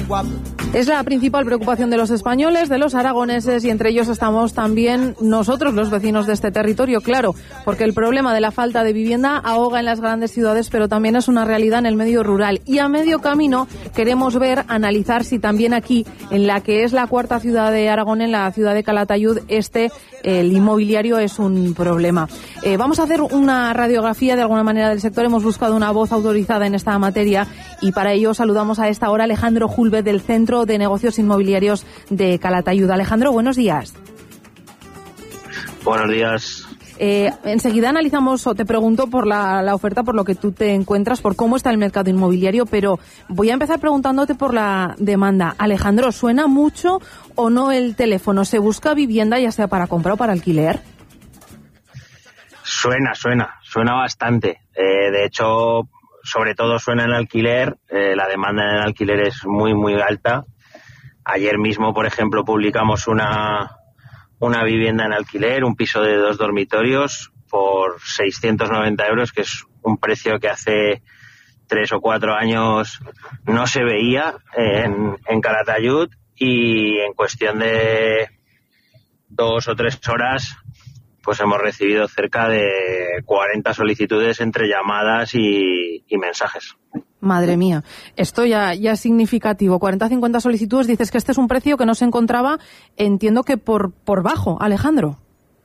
Es la principal preocupación de los españoles, de los aragoneses, y entre ellos estamos también nosotros, los vecinos de este territorio, claro, porque el problema de la falta de vivienda ahoga en las grandes ciudades, pero también es una realidad en el medio rural. Y a medio camino queremos analizar si también aquí, en la que es la cuarta ciudad de Aragón, en la ciudad de Calatayud, el inmobiliario es un problema. Vamos a hacer una radiografía de alguna manera del sector. Hemos buscado una voz autorizada en esta materia y para ello saludamos a esta hora a Alejandro Julve del Centro de Negocios Inmobiliarios de Calatayud. Alejandro, buenos días. Buenos días. Enseguida analizamos o te pregunto por la oferta, por lo que tú te encuentras, por cómo está el mercado inmobiliario, pero voy a empezar preguntándote por la demanda. Alejandro, ¿suena mucho o no el teléfono? ¿Se busca vivienda ya sea para compra o para alquiler? Suena bastante. De hecho, sobre todo suena en alquiler. La demanda en el alquiler es muy, muy alta. Ayer mismo, por ejemplo, publicamos una vivienda en alquiler, un piso de 2 dormitorios por 690 euros, que es un precio que hace 3 o 4 años no se veía en Calatayud, y en cuestión de 2 o 3 horas pues hemos recibido cerca de 40 solicitudes entre llamadas y mensajes. Madre mía, esto ya es significativo. 40-50 solicitudes, dices que este es un precio que no se encontraba, entiendo que por bajo, Alejandro.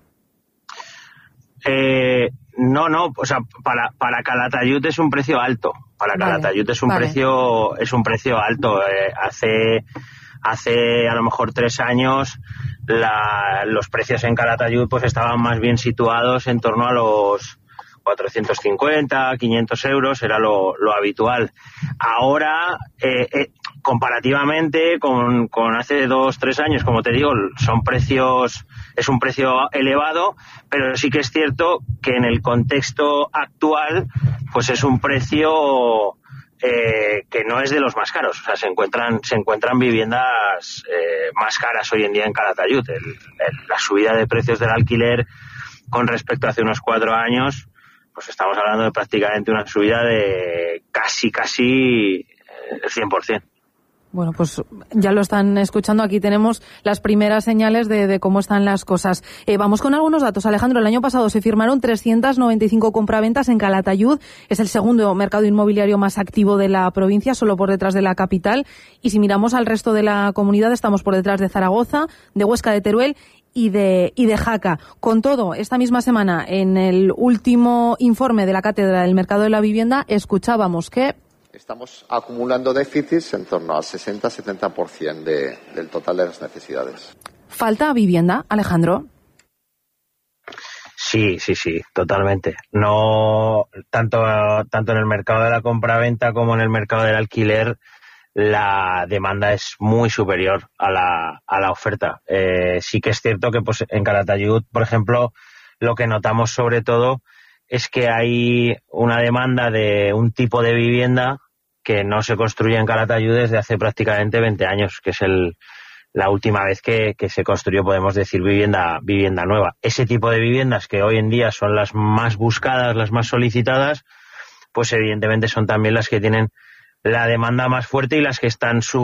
No, o sea, para Calatayud es un precio alto. Para Calatayud es un precio alto. Hace a lo mejor 3 años los precios en Calatayud pues estaban más bien situados en torno a los 450, 500 euros, era lo habitual. Ahora, comparativamente con hace 2-3 años, como te digo, es un precio elevado, pero sí que es cierto que en el contexto actual, pues es un precio que no es de los más caros. O sea, se encuentran viviendas más caras hoy en día en Calatayud. La subida de precios del alquiler con respecto a hace unos 4 años, pues estamos hablando de prácticamente una subida de casi el 100%. Bueno, pues ya lo están escuchando. Aquí tenemos las primeras señales de cómo están las cosas. Vamos con algunos datos. Alejandro, el año pasado se firmaron 395 compraventas en Calatayud. Es el segundo mercado inmobiliario más activo de la provincia, solo por detrás de la capital. Y si miramos al resto de la comunidad, estamos por detrás de Zaragoza, de Huesca, de Teruel y de Jaca. Con todo, esta misma semana, en el último informe de la Cátedra del Mercado de la Vivienda, escuchábamos que estamos acumulando déficits en torno al 60-70% del total de las necesidades. ¿Falta vivienda, Alejandro? Sí, totalmente. No tanto en el mercado de la compraventa como en el mercado del alquiler, la demanda es muy superior a la oferta. Sí que es cierto que pues en Calatayud, por ejemplo, lo que notamos sobre todo es que hay una demanda de un tipo de vivienda que no se construye en Calatayud desde hace prácticamente 20 años, que es la última vez que se construyó, podemos decir, vivienda nueva. Ese tipo de viviendas que hoy en día son las más buscadas, las más solicitadas, pues evidentemente son también las que tienen la demanda más fuerte y las que están